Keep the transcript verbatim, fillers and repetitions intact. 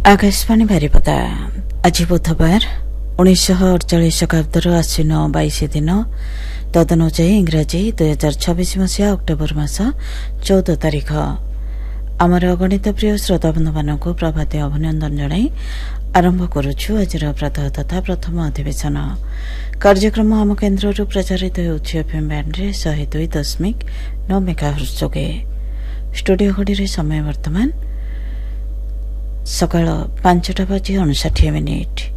आकाशवाणी बारिपदा आज बुधवार उन्नीस अड़चाश शताब्दीर आश्विन बाईस दिन तदनुजाई इंग्राजी दुई हजार छब्बीस मसीहा अक्टोबर मास चौदह तारीख आमर अगणित प्रिय श्रोता बंधु मानक प्रभात अभिनंदन जनाई आरंभ करुछु आजिर प्रातः तथा प्रथम अधिवेशन कार्यक्रम आम केन्द्र प्रचारित होउछि एफएम बैंड रे एक सौ दो दशमिक नौ मेगाहर्ट्ज जोगे स्टूडियो घड़ी समय वर्तमान सकाळ पांचटा बाजी अणषाठी मिनिट।